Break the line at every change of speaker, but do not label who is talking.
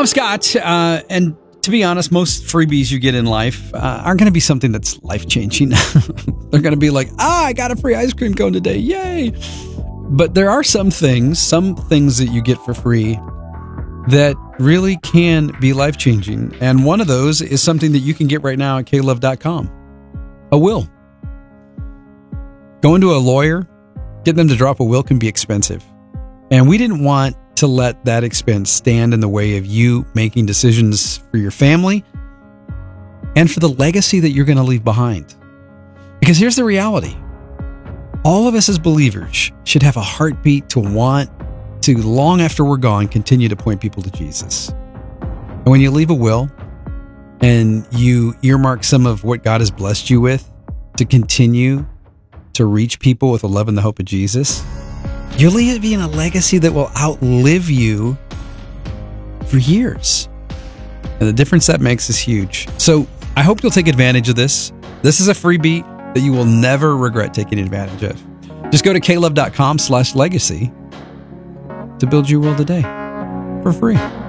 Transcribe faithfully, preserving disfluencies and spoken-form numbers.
I'm Scott, uh, and to be honest, most freebies you get in life uh, aren't going to be something that's life-changing. They're going to be like, ah, I got a free ice cream cone today, yay! But there are some things, some things that you get for free that really can be life-changing. And one of those is something that you can get right now at K Love dot com. A will. Going to a lawyer, getting them to drop a will can be expensive. And we didn't want to let that expense stand in the way of you making decisions for your family and for the legacy that you're going to leave behind. Because here's the reality. All of us as believers should have a heartbeat to want to, long after we're gone, continue to point people to Jesus. And when you leave a will and you earmark some of what God has blessed you with to continue to reach people with the love and the hope of Jesus, you're leaving a legacy that will outlive you for years. And the difference that makes is huge. So I hope you'll take advantage of this. This is a freebie that you will never regret taking advantage of. Just go to K Love dot com slash legacy to build your will today for free.